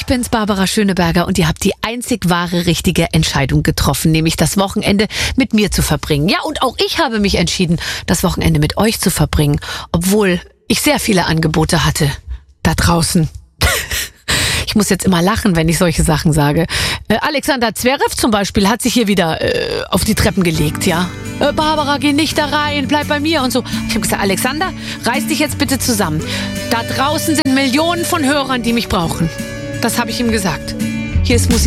bin's, Barbara Schöneberger, und ihr habt die einzig wahre richtige Entscheidung getroffen, nämlich das Wochenende mit mir zu verbringen. Ja, und auch ich habe mich entschieden, das Wochenende mit euch zu verbringen, obwohl ich sehr viele Angebote hatte da draußen. Ich muss jetzt immer lachen, wenn ich solche Sachen sage. Alexander Zverev zum Beispiel hat sich hier wieder auf die Treppen gelegt, ja. Barbara, geh nicht da rein, bleib bei mir und so. Ich habe gesagt, Alexander, reiß dich jetzt bitte zusammen. Da draußen sind Millionen von Hörern, die mich brauchen. Das habe ich ihm gesagt. Hier ist Musik.